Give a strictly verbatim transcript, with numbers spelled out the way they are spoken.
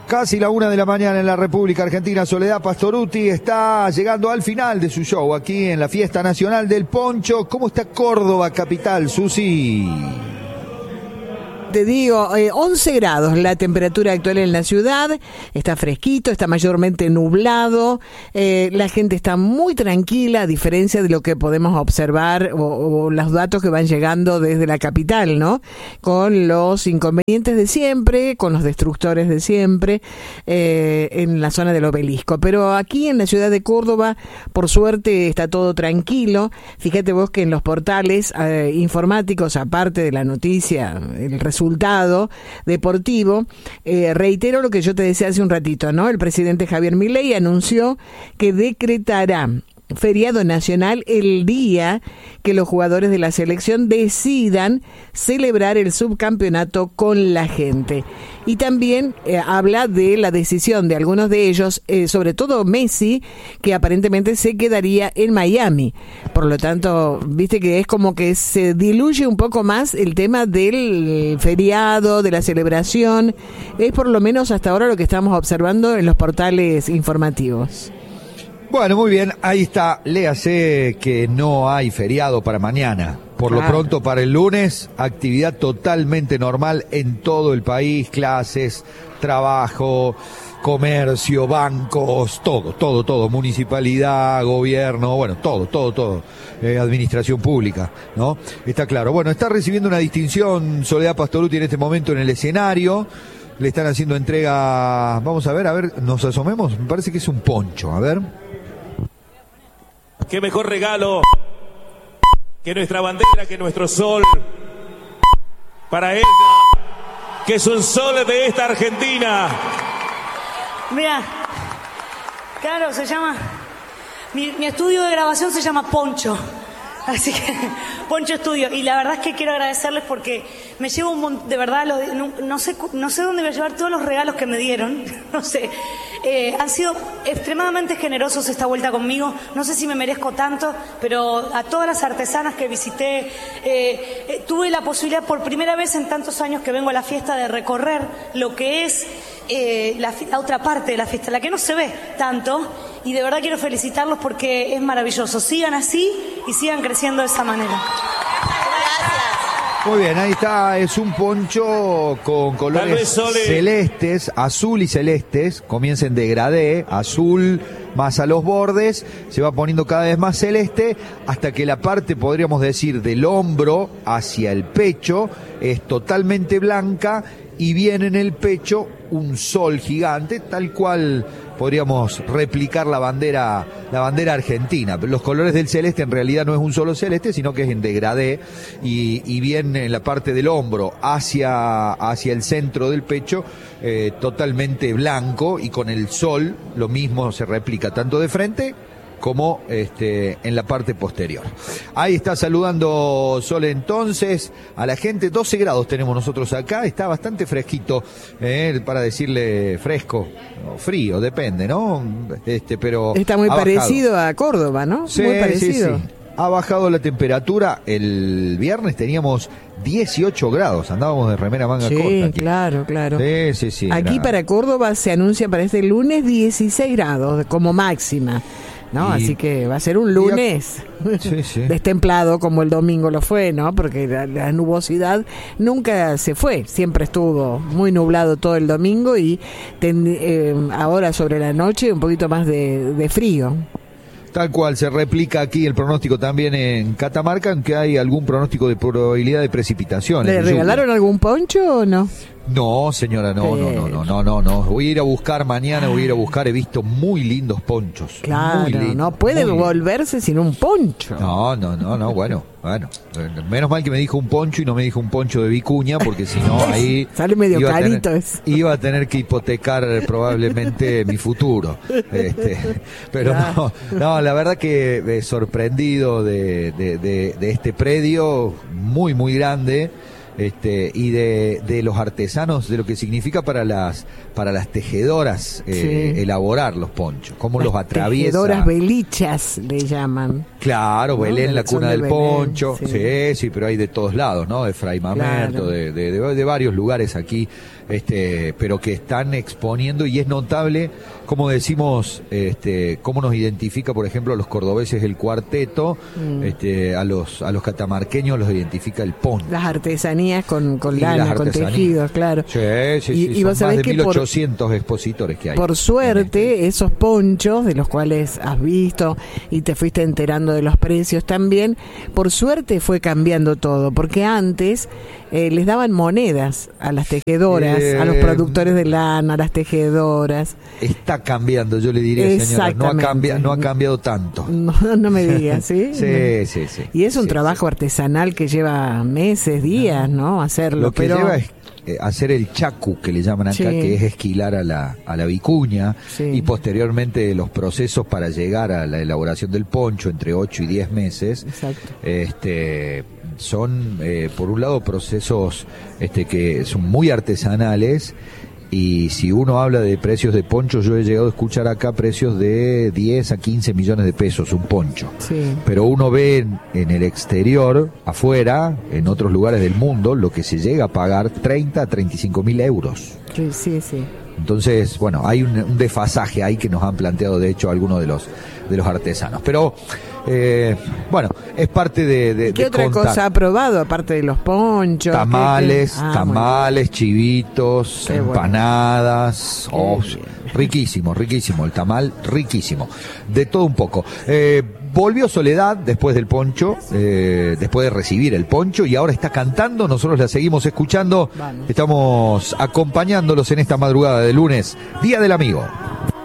Casi la una de la mañana en la República Argentina. Soledad Pastorutti está llegando al final de su show aquí en la Fiesta Nacional del Poncho. ¿Cómo está Córdoba capital, Susi? Te digo, eh, once grados la temperatura actual en la ciudad, está fresquito, está mayormente nublado, eh, la gente está muy tranquila a diferencia de lo que podemos observar o, o los datos que van llegando desde la capital, ¿no? Con los inconvenientes de siempre, con los destructores de siempre, eh, en la zona del Obelisco. Pero aquí en la ciudad de Córdoba, por suerte, está todo tranquilo. Fíjate vos que en los portales eh, informáticos, aparte de la noticia, el resultado resultado deportivo, eh, reitero lo que yo te decía hace un ratito, ¿no? El presidente Javier Milei anunció que decretará feriado nacional el día que los jugadores de la selección decidan celebrar el subcampeonato con la gente. Y también eh, habla de la decisión de algunos de ellos, eh, sobre todo Messi, que aparentemente se quedaría en Miami. Por lo tanto, viste que es como que se diluye un poco más el tema del feriado, de la celebración. Es por lo menos hasta ahora lo que estamos observando en los portales informativos. Bueno, muy bien, ahí está, léase que no hay feriado para mañana. Por lo pronto, para el lunes, actividad totalmente normal en todo el país, clases, trabajo, comercio, bancos, todo, todo, todo, municipalidad, gobierno, bueno, todo, todo, todo, eh, administración pública, ¿no? Está claro. Bueno, está recibiendo una distinción Soledad Pastorutti en este momento en el escenario. Le están haciendo entrega, vamos a ver, a ver, nos asomemos, me parece que es un poncho, a ver. Qué mejor regalo que nuestra bandera, que nuestro sol, para ella, que es un sol de esta Argentina. Mira, claro, se llama, mi, mi estudio de grabación se llama Poncho, así que Poncho Estudio, y la verdad es que quiero agradecerles porque me llevo un montón, de verdad, lo de, no, no sé no sé dónde voy a llevar todos los regalos que me dieron, no sé, eh, han sido extremadamente generosos esta vuelta conmigo, no sé si me merezco tanto, pero a todas las artesanas que visité, eh, eh, tuve la posibilidad por primera vez en tantos años que vengo a la fiesta de recorrer lo que es eh, la, la otra parte de la fiesta, la que no se ve tanto, y de verdad quiero felicitarlos porque es maravilloso, sigan así y sigan creciendo de esa manera. Muy bien, ahí está, es un poncho con colores celestes, azul y celestes, comienza en degradé, azul más a los bordes, se va poniendo cada vez más celeste, hasta que la parte, podríamos decir, del hombro hacia el pecho es totalmente blanca y viene en el pecho un sol gigante, tal cual podríamos replicar la bandera la bandera argentina. Los colores del celeste en realidad no es un solo celeste, sino que es en degradé y, y viene en la parte del hombro hacia, hacia el centro del pecho eh, totalmente blanco y con el sol lo mismo se replica tanto de frente como este, en la parte posterior. Ahí está saludando Sol entonces a la gente. doce grados tenemos nosotros acá, está bastante fresquito, eh, para decirle fresco o frío, depende, ¿no? Este, pero está muy parecido a Córdoba, ¿no? Sí, muy parecido. Sí, sí. Ha bajado la temperatura. El viernes teníamos dieciocho grados, andábamos de remera manga sí, corta. Sí, claro, claro. Sí, sí, sí. Aquí era... para Córdoba se anuncia para este lunes dieciséis grados como máxima. ¿No? Y, así que va a ser un lunes a... sí, sí. destemplado como el domingo lo fue, ¿no? Porque la, la nubosidad nunca se fue, siempre estuvo muy nublado todo el domingo y ten, eh, ahora sobre la noche un poquito más de, de frío. Tal cual, se replica aquí el pronóstico también en Catamarca, aunque hay algún pronóstico de probabilidad de precipitaciones. ¿Le regalaron lluvia. algún poncho o no? No, señora, no, no, no, no, no, no, no. Voy a ir a buscar mañana, voy a ir a buscar, he visto muy lindos ponchos. Claro, muy lindo, no puede volverse sin un poncho. No, no, no, no, bueno, bueno. Menos mal que me dijo un poncho y no me dijo un poncho de vicuña, porque si no ahí... Sale medio iba carito a tener, eso. Iba a tener que hipotecar probablemente mi futuro. Este, pero no, no, la verdad que eh, sorprendido de, de, de, de este predio, muy, muy grande. Este, y de, de los artesanos, de lo que significa para las para las tejedoras eh, sí. elaborar los ponchos, cómo las los atraviesa. Tejedoras belichas le llaman. Claro, ¿no? Belén, la cuna del Belén, poncho. Sí. sí, sí, pero hay de todos lados, ¿no? De Fray Mamerto, claro. de, de, de, de varios lugares aquí este, pero que están exponiendo, y es notable, como decimos, este, cómo nos identifica, por ejemplo, a los cordobeses el cuarteto, mm. este, a los a los catamarqueños los identifica el poncho. Las artesanías con, con lana, con tejidos, claro. Sí, sí, y, sí, y son vos sabés más de que mil ochocientos por, expositores que hay. Por suerte, esos ponchos, de los cuales has visto y te fuiste enterando de los precios también, por suerte fue cambiando todo, porque antes eh, les daban monedas a las tejedoras, eh, a los productores de lana, a las tejedoras. Está cambiando, yo le diría, señora, no ha, cambiado, no ha cambiado tanto. No, no me digas, ¿sí? sí, sí, sí. Y es un sí, trabajo sí. artesanal que lleva meses, días, ¿no? Hacerlo. Lo que pero... lleva es hacer el chacu, que le llaman acá, sí. que es esquilar a la, a la vicuña, sí. y posteriormente los procesos para llegar a la elaboración del poncho, entre ocho y diez meses. Exacto. Este, son, eh, por un lado, procesos este, que son muy artesanales. Y si uno habla de precios de poncho, yo he llegado a escuchar acá precios de diez a quince millones de pesos un poncho. Sí. Pero uno ve en, en el exterior, afuera, en otros lugares del mundo, lo que se llega a pagar treinta a treinta y cinco mil euros. Sí, sí, sí. Entonces, bueno, hay un, un desfasaje ahí que nos han planteado, de hecho, algunos de los de los artesanos. Pero, eh, bueno, es parte de, de ¿Qué de otra contar. cosa ha probado, aparte de los ponchos? Tamales, ¿Qué, qué? Ah, tamales, chivitos, qué empanadas. Bueno. Oh, riquísimo, riquísimo. El tamal, riquísimo. De todo un poco. Eh, volvió Soledad después del poncho, eh, después de recibir el poncho, y ahora está cantando. Nosotros la seguimos escuchando. Vamos. Estamos acompañándolos en esta madrugada de lunes, Día del Amigo.